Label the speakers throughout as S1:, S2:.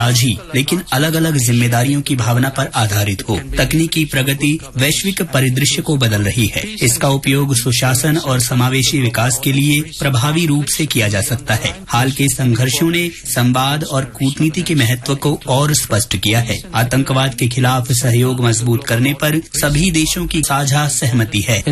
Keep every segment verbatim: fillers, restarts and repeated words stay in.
S1: आज ही लेकिन अलग अलग जिम्मेदारियों की भावना पर आधारित हो। तकनीकी प्रगति वैश्विक परिदृश्य को बदल रही है। इसका उपयोग सुशासन और समावेशी विकास के लिए प्रभावी रूप से किया जा सकता है। हाल के संघर्षों ने संवाद और कूटनीति के महत्व को और स्पष्ट किया है। आतंकवाद के खिलाफ सहयोग मजबूत करने पर सभी देशों की साझा सहमति है।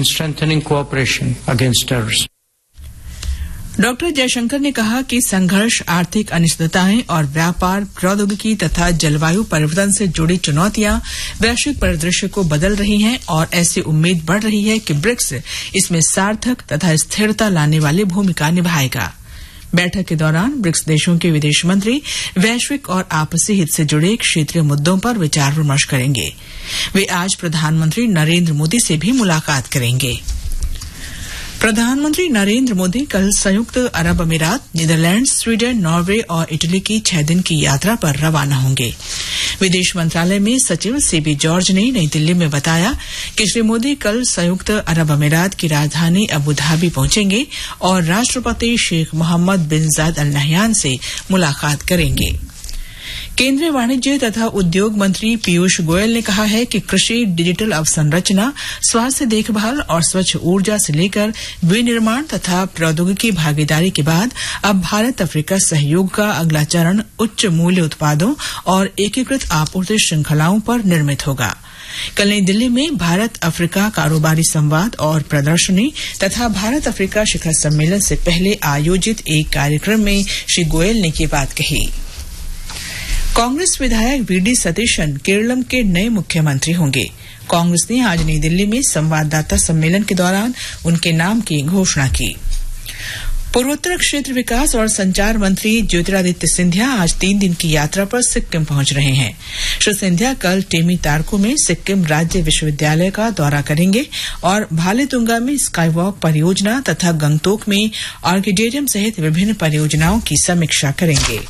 S2: डॉक्टर जयशंकर ने कहा कि संघर्ष, आर्थिक अनिश्चितताएं और व्यापार, प्रौद्योगिकी तथा जलवायु परिवर्तन से जुड़ी चुनौतियां वैश्विक परिदृश्य को बदल रही हैं और ऐसी उम्मीद बढ़ रही है कि ब्रिक्स इसमें सार्थक तथा स्थिरता लाने वाली भूमिका निभाएगा। बैठक के दौरान ब्रिक्स देशों के विदेश मंत्री वैश्विक और आपसी हित से जुड़े क्षेत्रीय मुद्दों पर विचार विमर्श करेंगे। वे आज प्रधानमंत्री नरेंद्र मोदी से भी मुलाकात करेंगे। प्रधानमंत्री नरेंद्र मोदी कल संयुक्त अरब अमीरात, नीदरलैंड्स, स्वीडन, नॉर्वे और इटली की छह दिन की यात्रा पर रवाना होंगे। विदेश मंत्रालय में सचिव सीबी जॉर्ज ने नई दिल्ली में बताया कि श्री मोदी कल संयुक्त अरब अमीरात की राजधानी अबू धाबी पहुंचेंगे और राष्ट्रपति शेख मोहम्मद बिन जायद अल नहयान से मुलाकात करेंगे। केंद्रीय वाणिज्य तथा उद्योग मंत्री पीयूष गोयल ने कहा है कि कृषि, डिजिटल अवसंरचना, स्वास्थ्य देखभाल और स्वच्छ ऊर्जा से लेकर विनिर्माण तथा प्रौद्योगिकी भागीदारी के बाद अब भारत अफ्रीका सहयोग का अगला चरण उच्च मूल्य उत्पादों और एकीकृत आपूर्ति श्रृंखलाओं पर निर्मित होगा। कल नई दिल्ली में भारत अफ्रीका कारोबारी संवाद और प्रदर्शनी तथा भारत अफ्रीका शिखर सम्मेलन से पहले आयोजित एक कार्यक्रम में श्री गोयल ने ये बात कही। कांग्रेस विधायक वीडी सतीशन केरलम के नए मुख्यमंत्री होंगे। कांग्रेस ने आज नई दिल्ली में संवाददाता सम्मेलन के दौरान उनके नाम की घोषणा की। पूर्वोत्तर क्षेत्र विकास और संचार मंत्री ज्योतिरादित्य सिंधिया आज तीन दिन की यात्रा पर सिक्किम पहुंच रहे हैं। श्री सिंधिया कल टेमी तारकू में सिक्किम राज्य विश्वविद्यालय का दौरा करेंगे और भालेतुंगा में स्काईवॉक परियोजना तथा गंगतोक में आर्किडेरियम सहित विभिन्न परियोजनाओं की समीक्षा करेंगे।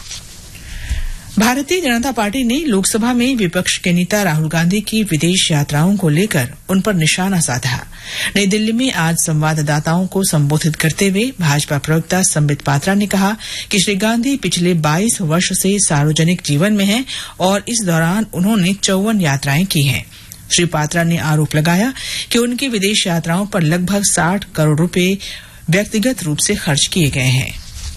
S2: भारतीय जनता पार्टी ने लोकसभा में विपक्ष के नेता राहुल गांधी की विदेश यात्राओं को लेकर उन पर निशाना साधा। नई दिल्ली में आज संवाददाताओं को संबोधित करते हुए भाजपा प्रवक्ता संबित पात्रा ने कहा कि श्री गांधी पिछले बाईस वर्ष से सार्वजनिक जीवन में हैं और इस दौरान उन्होंने चौवन यात्राएं की हैं। श्री पात्रा ने आरोप लगाया कि उनकी विदेश यात्राओं पर लगभग साठ करोड़ रुपए व्यक्तिगत रूप से खर्च किए गए हैं।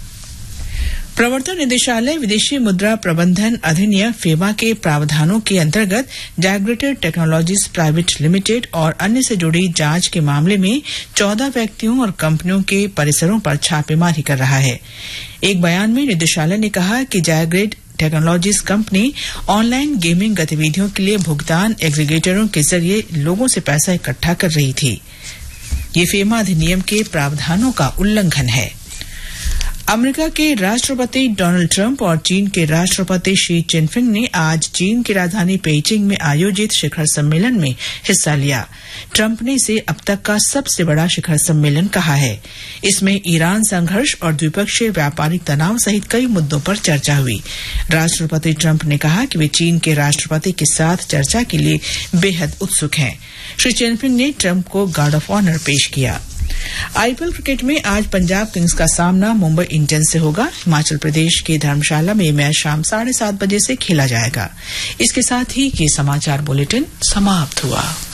S2: प्रवर्तन निदेशालय विदेशी मुद्रा प्रबंधन अधिनियम फेमा के प्रावधानों के अंतर्गत जाग्रेटेड टेक्नोलॉजीज प्राइवेट लिमिटेड और अन्य से जुड़ी जांच के मामले में चौदह व्यक्तियों और कंपनियों के परिसरों पर छापेमारी कर रहा है। एक बयान में निदेशालय ने कहा कि जाग्रेड टेक्नोलॉजीज कंपनी ऑनलाइन गेमिंग गतिविधियों के लिए भुगतान एग्रीगेटरों के जरिए लोगों से पैसा इकट्ठा कर रही थी। ये फेमा अधिनियम के प्रावधानों का उल्लंघन है। अमेरिका के राष्ट्रपति डोनाल्ड ट्रंप और चीन के राष्ट्रपति शी जिनपिंग ने आज चीन की राजधानी पेइचिंग में आयोजित शिखर सम्मेलन में हिस्सा लिया। ट्रंप ने इसे अब तक का सबसे बड़ा शिखर सम्मेलन कहा है। इसमें ईरान संघर्ष और द्विपक्षीय व्यापारिक तनाव सहित कई मुद्दों पर चर्चा हुई। राष्ट्रपति ट्रंप ने कहा कि वे चीन के राष्ट्रपति के साथ चर्चा के लिए बेहद उत्सुक हैं। श्री जिनपिंग ने ट्रंप को गार्ड ऑफ ऑनर पेश किया। आईपीएल क्रिकेट में आज पंजाब किंग्स का सामना मुंबई इंडियंस से होगा। हिमाचल प्रदेश के धर्मशाला में मैच शाम साढ़े सात बजे से खेला जाएगा। इसके साथ ही ये समाचार बुलेटिन समाप्त हुआ।